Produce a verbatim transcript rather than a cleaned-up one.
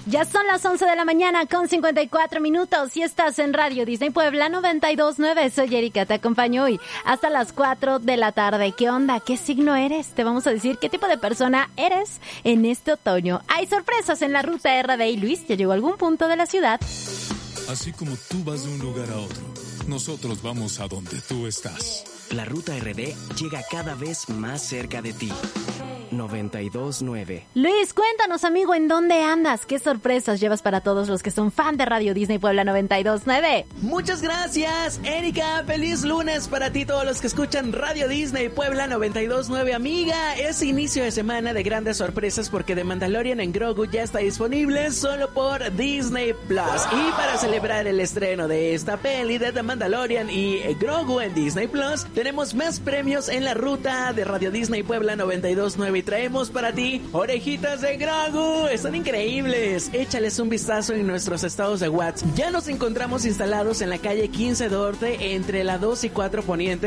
Ya son las once de la mañana con cincuenta y cuatro minutos y estás en Radio Disney Puebla noventa y dos punto nueve. Soy Erika, te acompaño hoy hasta las cuatro de la tarde. ¿Qué onda? ¿Qué signo eres? Te vamos a decir qué tipo de persona eres en este otoño. Hay sorpresas en la ruta R D y Luis ya llegó a algún punto de la ciudad. Así como tú vas de un lugar a otro, nosotros vamos a donde tú estás. La ruta R D llega cada vez más cerca de ti. noventa y dos punto nueve. Luis, cuéntanos, amigo, ¿en dónde andas? ¿Qué sorpresas llevas para todos los que son fan de Radio Disney Puebla noventa y dos punto nueve? Muchas gracias, Erika. Feliz lunes para ti, todos los que escuchan Radio Disney Puebla noventa y dos punto nueve. Amiga, es inicio de semana de grandes sorpresas porque The Mandalorian en Grogu ya está disponible solo por Disney Plus. Y para celebrar el estreno de esta peli de The Mandalorian y Grogu en Disney Plus, tenemos más premios en la ruta de Radio Disney Puebla noventa y dos punto nueve y traemos para ti orejitas de Grogu. Están increíbles. Échales un vistazo en nuestros estados de WhatsApp. Ya nos encontramos instalados en la calle quince Norte entre la dos y cuatro Poniente